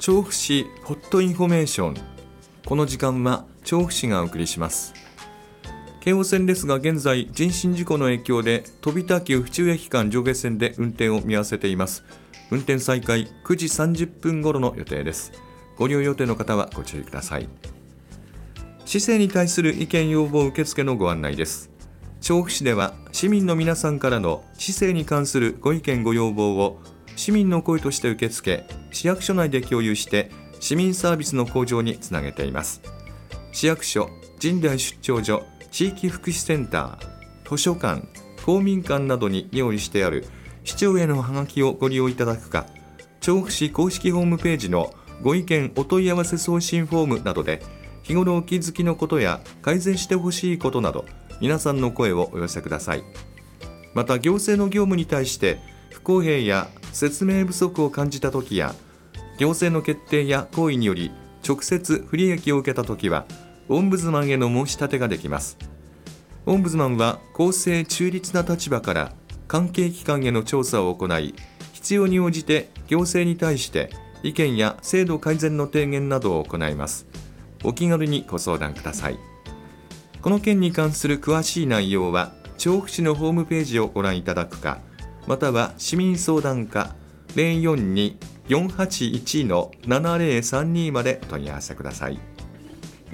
調布市ホットインフォメーション。この時間は調布市がお送りします。京王線ですが、現在人身事故の影響で飛田急府中駅間上下線で運転を見合わせています。運転再開9時30分頃の予定です。ご利用予定の方はご注意ください。市政に対する意見要望受付のご案内です。調布市では市民の皆さんからの市政に関するご意見ご要望を市民の声として受け付け、市役所内で共有して市民サービスの向上につなげています。市役所、神代出張所、地域福祉センター、図書館、公民館などに用意してある市長へのハガキをご利用いただくか、調布市公式ホームページのご意見お問い合わせ送信フォームなどで日頃お気づきのことや改善してほしいことなど皆さんの声をお寄せください。また行政の業務に対して不公平や説明不足を感じたときや、行政の決定や行為により直接不利益を受けたときはオンブズマンへの申し立てができます。オンブズマンは公正中立な立場から関係機関への調査を行い、必要に応じて行政に対して意見や制度改善の提言などを行います。お気軽にご相談ください。この件に関する詳しい内容は調布市のホームページをご覧いただくか、または市民相談課 042-481-7032 までお問い合わせください。